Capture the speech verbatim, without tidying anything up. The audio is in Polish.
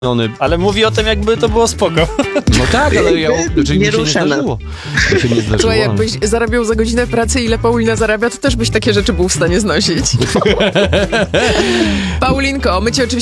Ale mówi o tym, jakby to było spoko. No tak, ale ja, znaczy, Nie mi się nie ruszamy. zdarzyło. Mi się nie zdarzyło. Słuchaj, jakbyś zarabiał za godzinę pracy, ile Paulina zarabia, to też byś takie rzeczy był w stanie znosić. Paulinko, my cię oczywiście